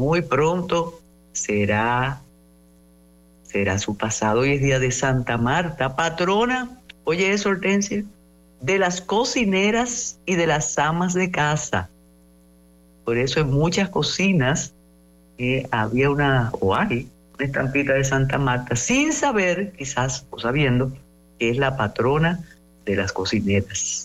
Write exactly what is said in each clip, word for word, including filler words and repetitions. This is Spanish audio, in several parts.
muy pronto será, será su pasado. Hoy es día de Santa Marta, patrona, oye eso, Hortensia, de las cocineras y de las amas de casa. Por eso en muchas cocinas eh, había una, o hay, una estampita de Santa Marta, sin saber, quizás, o sabiendo, que es la patrona de las cocineras.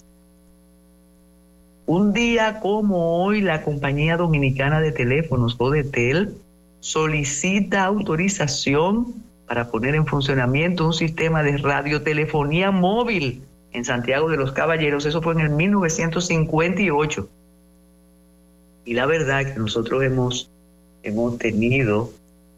Un día como hoy, la compañía dominicana de teléfonos, Codetel, solicita autorización para poner en funcionamiento un sistema de radiotelefonía móvil en Santiago de los Caballeros. Eso fue en el mil novecientos cincuenta y ocho. Y la verdad que nosotros hemos, hemos tenido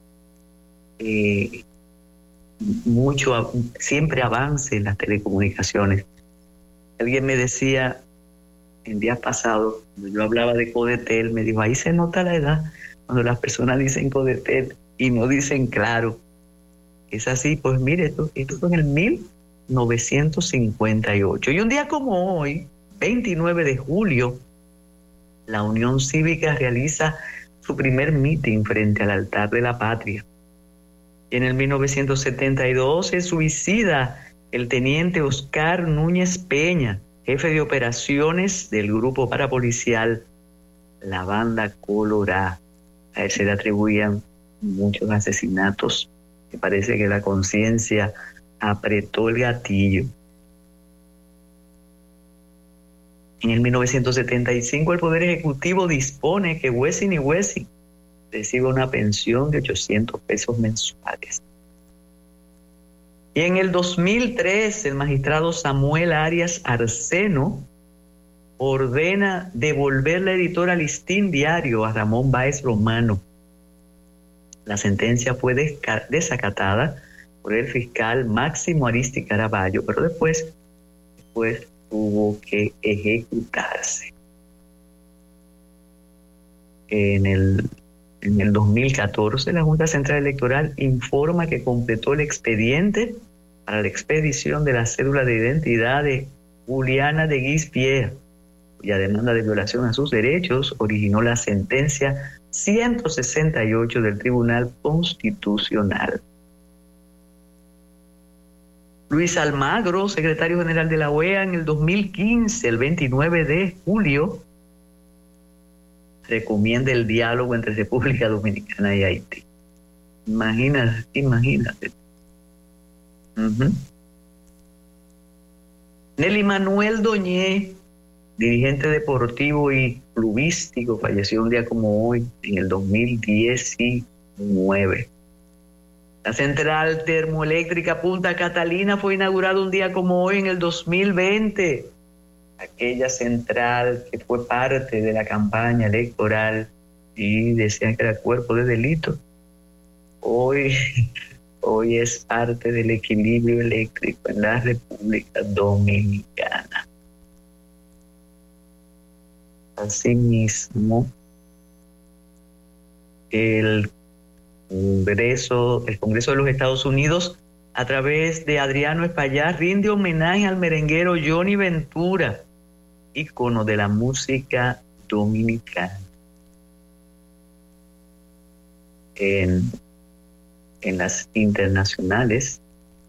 eh, mucho, siempre avance en las telecomunicaciones. Alguien me decía en días pasados, cuando yo hablaba de Codetel, me dijo, ahí se nota la edad, cuando las personas dicen Codetel y no dicen claro. Es así, pues mire, esto, esto fue en el mil novecientos cincuenta y ocho. Y un día como hoy, veintinueve de julio, la Unión Cívica realiza su primer meeting frente al altar de la patria. Y en el mil novecientos setenta y dos se suicida el teniente Oscar Núñez Peña, jefe de operaciones del grupo parapolicial La Banda Colorá. A él se le atribuían muchos asesinatos, que parece que la conciencia apretó el gatillo. En el mil novecientos setenta y cinco el Poder Ejecutivo dispone que Wessing y Wessing reciba una pensión de ochocientos pesos mensuales. Y en el dos mil tres el magistrado Samuel Arias Arseno ordena devolver la editora Listín Diario a Ramón Báez Romano. La sentencia fue desacatada por el fiscal Máximo Aristi Caraballo, pero después, después tuvo que ejecutarse. En el, en el dos mil catorce, la Junta Central Electoral informa que completó el expediente para la expedición de la cédula de identidad de Juliana de Guispierre, cuya demanda de violación a sus derechos originó la sentencia ciento sesenta y ocho del Tribunal Constitucional. Luis Almagro, secretario general de la O E A, en el dos mil quince, el veintinueve de julio, recomienda el diálogo entre República Dominicana y Haití. Imagínate, imagínate. Uh-huh. Nelly Manuel Doñé, dirigente deportivo y clubístico, falleció un día como hoy, en el dos mil diecinueve. La central termoeléctrica Punta Catalina fue inaugurada un día como hoy en el dos mil veinte. Aquella central que fue parte de la campaña electoral y decían que era cuerpo de delito. Hoy, hoy es parte del equilibrio eléctrico en la República Dominicana. Asimismo, el Congreso, el Congreso de los Estados Unidos, a través de Adriano Espaillat, rinde homenaje al merenguero Johnny Ventura, ícono de la música dominicana. En, en las internacionales,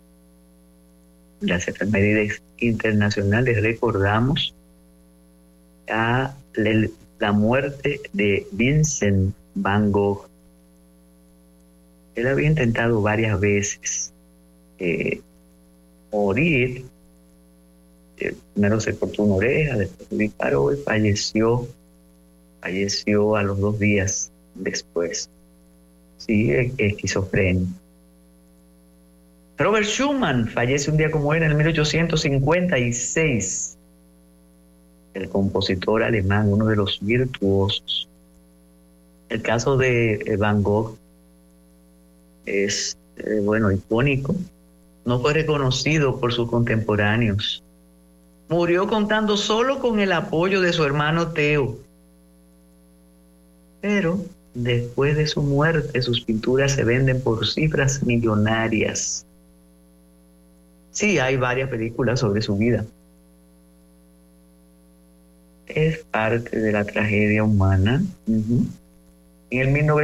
las efemérides internacionales, recordamos a la, la muerte de Vincent Van Gogh. Él había intentado varias veces eh, morir. Eh, primero se cortó una oreja, después disparó y falleció. Falleció a los dos días después. Sí, esquizofrenia. Robert Schumann fallece un día como era en el mil ochocientos cincuenta y seis. El compositor alemán, uno de los virtuosos. El caso de Van Gogh es, eh, bueno, icónico. No fue reconocido por sus contemporáneos. Murió contando solo con el apoyo de su hermano Theo. Pero después de su muerte, sus pinturas se venden por cifras millonarias. Sí, hay varias películas sobre su vida. Es parte de la tragedia humana. Uh-huh. En el mil novecientos